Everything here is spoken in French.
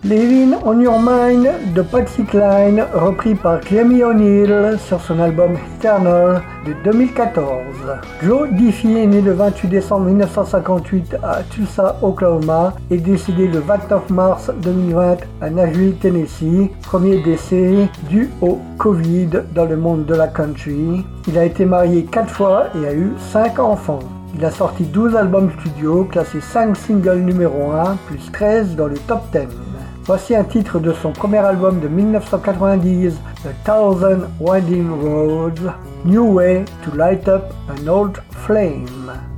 Living on Your Mind de Patsy Cline, repris par Clemmy O'Neal sur son album Eternal de 2014. Joe Diffie est né le 28 décembre 1958 à Tulsa, Oklahoma et décédé le 29 mars 2020 à Nashville, Tennessee. Premier décès dû au Covid dans le monde de la country. Il a été marié 4 fois et a eu 5 enfants. Il a sorti 12 albums studio, classé 5 singles numéro 1, plus 13 dans le top 10. Voici un titre de son premier album de 1990, The Thousand Winding Roads, New Way to Light Up an Old Flame.